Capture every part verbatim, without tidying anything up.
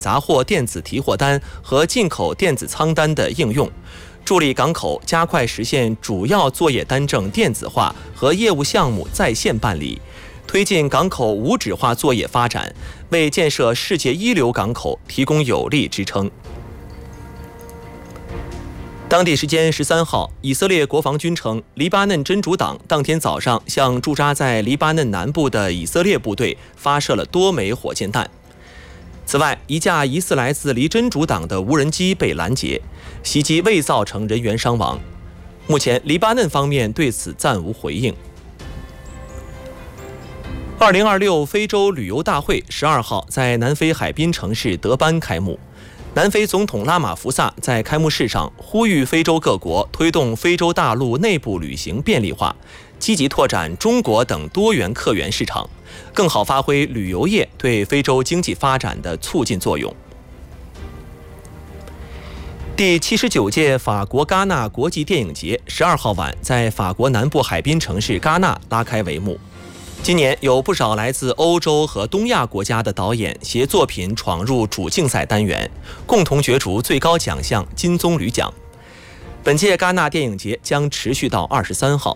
杂货电子提货单和进口电子仓单的应用，助力港口加快实现主要作业单证电子化和业务项目在线办理，推进港口无纸化作业发展，为建设世界一流港口提供有力支撑。当地时间十三号，以色列国防军称，黎巴嫩真主党当天早上向驻扎在黎巴嫩南部的以色列部队发射了多枚火箭弹。此外，一架疑似来自黎真主党的无人机被拦截，袭击未造成人员伤亡。目前，黎巴嫩方面对此暂无回应。二零二六非洲旅游大会十二号在南非海滨城市德班开幕。南非总统拉马福萨在开幕式上呼吁非洲各国推动非洲大陆内部旅行便利化，积极拓展中国等多元客源市场，更好发挥旅游业对非洲经济发展的促进作用。第七十九届法国戛纳国际电影节十二号晚在法国南部海滨城市戛纳拉开帷幕。今年有不少来自欧洲和东亚国家的导演携作品闯入主竞赛单元，共同角逐最高奖项金棕榈奖。本届戛纳电影节将持续到二十三号。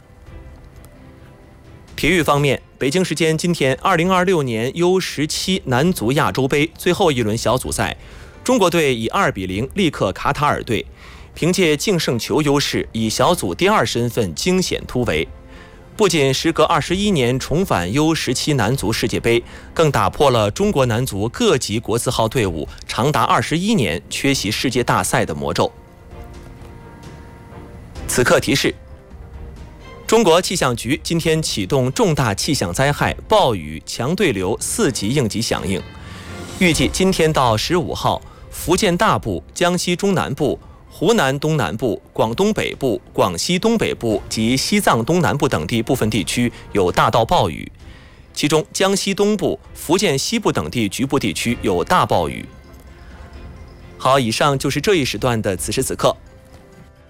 体育方面，北京时间今天二零二六年 U 十七 男足亚洲杯最后一轮小组赛，中国队以二比零力克卡塔尔队，凭借净胜球优势以小组第二身份惊险突围。不仅时隔二十一年重返 U 十七 男足世界杯，更打破了中国男足各级国字号队伍长达二十一年缺席世界大赛的魔咒。此刻提示：中国气象局今天启动重大气象灾害暴雨强对流四级应急响应，预计今天到十五号，福建大部、江西中南部、湖南东南部、广东北部、广西东北部及西藏东南部等地部分地区有大到暴雨，其中江西东部、福建西部等地局部地区有大暴雨。好，以上就是这一时段的此时此刻。